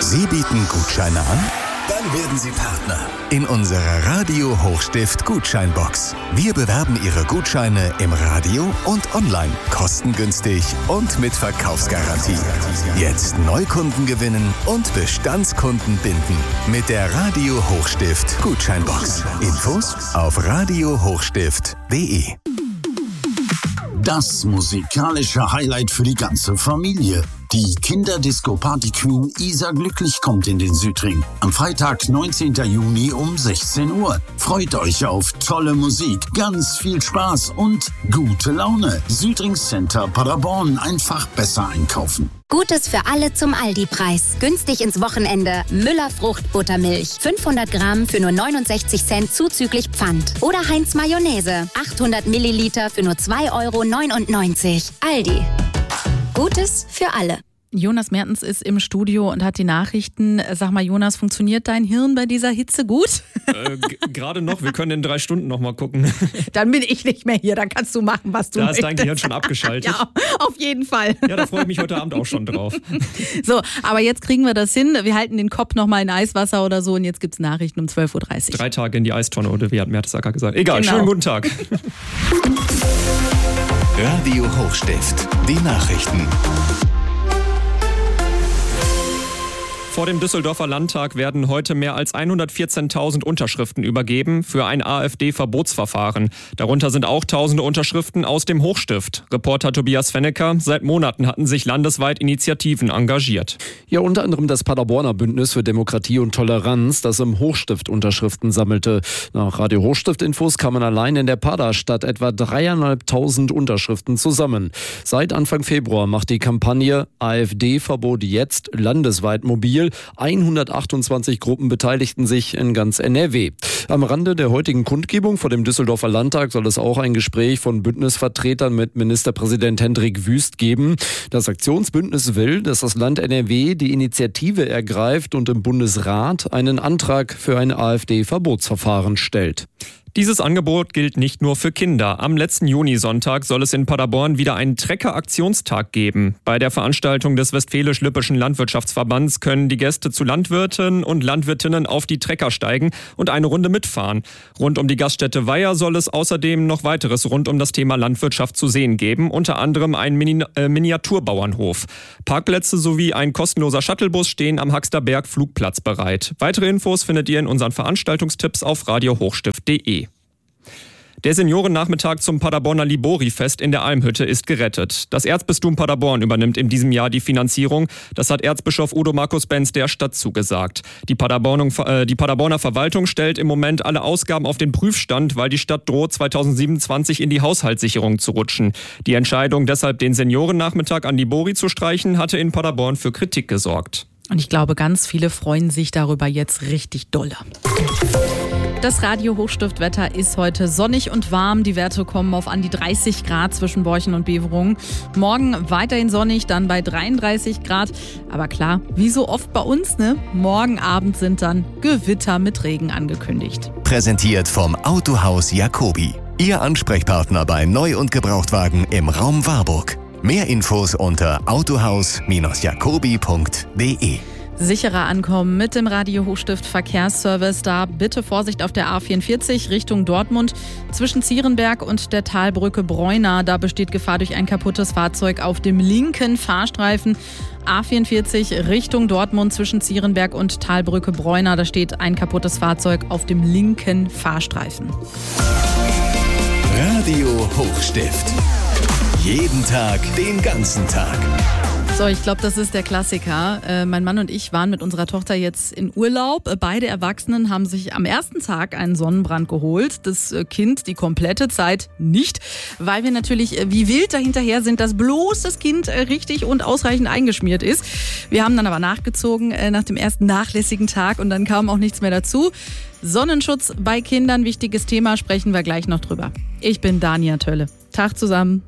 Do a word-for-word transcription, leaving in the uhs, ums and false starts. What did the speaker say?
Sie bieten Gutscheine an? Dann werden Sie Partner in unserer Radio Hochstift Gutscheinbox. Wir bewerben Ihre Gutscheine im Radio und online, kostengünstig und mit Verkaufsgarantie. Jetzt Neukunden gewinnen und Bestandskunden binden mit der Radio Hochstift Gutscheinbox. Infos auf radio hochstift punkt de. Das musikalische Highlight für die ganze Familie. Die Kinderdisco-Party Queen Isa Glücklich kommt in den Südring. Am Freitag, neunzehnten Juni um sechzehn Uhr. Freut euch auf tolle Musik, ganz viel Spaß und gute Laune. Südring Center Paderborn, einfach besser einkaufen. Gutes für alle zum Aldi-Preis. Günstig ins Wochenende. Müller Fruchtbuttermilch. fünfhundert Gramm für nur neunundsechzig Cent zuzüglich Pfand. Oder Heinz Mayonnaise. achthundert Milliliter für nur zwei Euro neunundneunzig. Aldi. Gutes für alle. Jonas Mertens ist im Studio und hat die Nachrichten. Sag mal, Jonas, funktioniert dein Hirn bei dieser Hitze gut? Äh, g- Gerade noch, wir können in drei Stunden noch mal gucken. Dann bin ich nicht mehr hier, dann kannst du machen, was du da möchtest. Da ist dein Gehirn schon abgeschaltet. Ja, auf jeden Fall. Ja, da freue ich mich heute Abend auch schon drauf. So, aber jetzt kriegen wir das hin. Wir halten den Kopf nochmal in Eiswasser oder so und jetzt gibt es Nachrichten um zwölf Uhr dreißig. Drei Tage in die Eistonne, oder wie hat Mertesacker gesagt. Egal, Genau. Schönen guten Tag. Radio Hochstift, die Nachrichten. Vor dem Düsseldorfer Landtag werden heute mehr als hundertvierzehntausend Unterschriften übergeben für ein AfD-Verbotsverfahren. Darunter sind auch tausende Unterschriften aus dem Hochstift. Reporter Tobias Fennecker: Seit Monaten hatten sich landesweit Initiativen engagiert. Ja, unter anderem das Paderborner Bündnis für Demokratie und Toleranz, das im Hochstift Unterschriften sammelte. Nach Radio Hochstift-Infos kamen allein in der Paderstadt etwa dreieinhalbtausend Unterschriften zusammen. Seit Anfang Februar macht die Kampagne AfD-Verbot jetzt landesweit mobil. hundertachtundzwanzig Gruppen beteiligten sich in ganz N R W. Am Rande der heutigen Kundgebung vor dem Düsseldorfer Landtag soll es auch ein Gespräch von Bündnisvertretern mit Ministerpräsident Hendrik Wüst geben. Das Aktionsbündnis will, dass das Land N R W die Initiative ergreift und im Bundesrat einen Antrag für ein AfD-Verbotsverfahren stellt. Dieses Angebot gilt nicht nur für Kinder. Am letzten Junisonntag soll es in Paderborn wieder einen Trecker-Aktionstag geben. Bei der Veranstaltung des Westfälisch-Lippischen Landwirtschaftsverbands können die Gäste zu Landwirten und Landwirtinnen auf die Trecker steigen und eine Runde mitfahren. Rund um die Gaststätte Weiher soll es außerdem noch weiteres rund um das Thema Landwirtschaft zu sehen geben, unter anderem ein Mini- äh, Miniaturbauernhof. Parkplätze sowie ein kostenloser Shuttlebus stehen am Haxter Berg Flugplatz bereit. Weitere Infos findet ihr in unseren Veranstaltungstipps auf radio hochstift punkt de. Der Seniorennachmittag zum Paderborner Libori-Fest in der Almhütte ist gerettet. Das Erzbistum Paderborn übernimmt in diesem Jahr die Finanzierung. Das hat Erzbischof Udo Markus Benz der Stadt zugesagt. Die, Paderbornung, äh, die Paderborner Verwaltung stellt im Moment alle Ausgaben auf den Prüfstand, weil die Stadt droht, zweitausendsiebenundzwanzig in die Haushaltssicherung zu rutschen. Die Entscheidung, deshalb den Seniorennachmittag an Libori zu streichen, hatte in Paderborn für Kritik gesorgt. Und ich glaube, ganz viele freuen sich darüber jetzt richtig dolle. Das Radio Hochstift-Wetter ist heute sonnig und warm. Die Werte kommen auf an die dreißig Grad zwischen Borchen und Beverungen. Morgen weiterhin sonnig, dann bei dreiunddreißig Grad. Aber klar, wie so oft bei uns, ne? Morgen Abend sind dann Gewitter mit Regen angekündigt. Präsentiert vom Autohaus Jacobi. Ihr Ansprechpartner bei Neu- und Gebrauchtwagen im Raum Warburg. Mehr Infos unter autohaus jacobi punkt de. Sicherer ankommen mit dem Radio Hochstift Verkehrsservice. Da bitte Vorsicht auf der A vierundvierzig Richtung Dortmund. Zwischen Zierenberg und der Talbrücke Bräuna. Da besteht Gefahr durch ein kaputtes Fahrzeug auf dem linken Fahrstreifen. A vierundvierzig Richtung Dortmund zwischen Zierenberg und Talbrücke Bräuna. Da steht ein kaputtes Fahrzeug auf dem linken Fahrstreifen. Radio Hochstift. Jeden Tag, den ganzen Tag. So, ich glaube, das ist der Klassiker. Äh, mein Mann und ich waren mit unserer Tochter jetzt in Urlaub. Äh, beide Erwachsenen haben sich am ersten Tag einen Sonnenbrand geholt. Das äh, Kind die komplette Zeit nicht, weil wir natürlich äh, wie wild dahinterher sind, dass bloß das Kind äh, richtig und ausreichend eingeschmiert ist. Wir haben dann aber nachgezogen äh, nach dem ersten nachlässigen Tag und dann kam auch nichts mehr dazu. Sonnenschutz bei Kindern, wichtiges Thema, sprechen wir gleich noch drüber. Ich bin Dania Tölle. Tag zusammen.